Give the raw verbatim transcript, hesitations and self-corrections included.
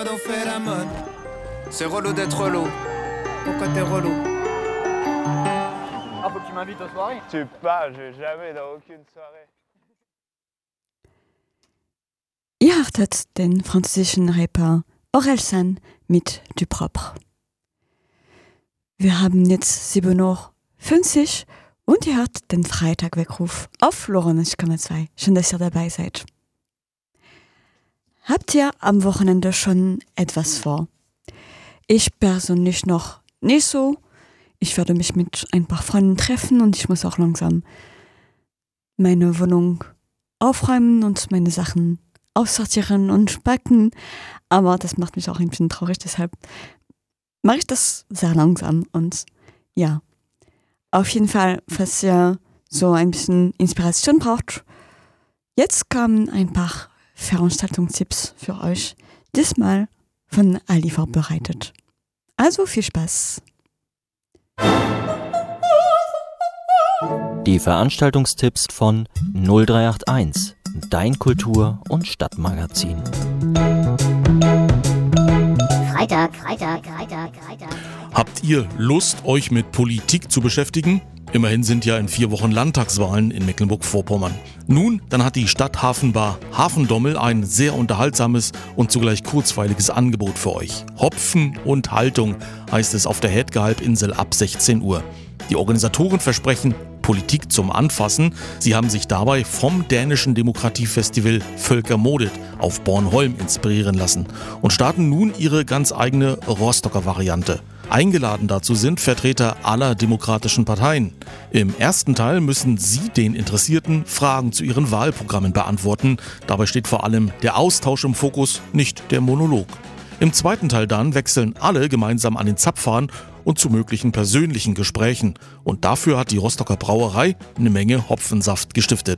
mode, on fait la mode. C'est relou d'être relou. Pourquoi t'es relou? Ah, faut que tu m'invites aux soirées. Tu pas, je vais jamais dans aucune soirée. Ihr hörtet den französischen Rapper Orelsan mit Du Propre. Wir haben jetzt sieben Uhr fünfzig und ihr hört den Freitagweckruf auf neunzig Komma zwei. Schön, dass ihr dabei seid. Habt ihr am Wochenende schon etwas vor? Ich persönlich noch nicht so. Ich werde mich mit ein paar Freunden treffen und ich muss auch langsam meine Wohnung aufräumen und meine Sachen aussortieren und packen. Aber das macht mich auch ein bisschen traurig, deshalb mache ich das sehr langsam. Und ja, auf jeden Fall, falls ihr so ein bisschen Inspiration braucht, jetzt kommen ein paar Veranstaltungstipps für euch, diesmal von Ali vorbereitet. Also viel Spaß! Die Veranstaltungstipps von null drei acht eins, dein Kultur- und Stadtmagazin. Freitag, Freitag, Freitag, Freitag. Habt ihr Lust, euch mit Politik zu beschäftigen? Immerhin sind ja in vier Wochen Landtagswahlen in Mecklenburg-Vorpommern. Nun, dann hat die Stadthafenbar Hafendommel ein sehr unterhaltsames und zugleich kurzweiliges Angebot für euch. Hopfen und Haltung heißt es auf der Hedgehalbinsel ab sechzehn Uhr. Die Organisatoren versprechen Politik zum Anfassen. Sie haben sich dabei vom dänischen Demokratiefestival Völkermodet auf Bornholm inspirieren lassen und starten nun ihre ganz eigene Rostocker Variante. Eingeladen dazu sind Vertreter aller demokratischen Parteien. Im ersten Teil müssen sie den Interessierten Fragen zu ihren Wahlprogrammen beantworten. Dabei steht vor allem der Austausch im Fokus, nicht der Monolog. Im zweiten Teil dann wechseln alle gemeinsam an den Zapfhahn und zu möglichen persönlichen Gesprächen. Und dafür hat die Rostocker Brauerei eine Menge Hopfensaft gestiftet.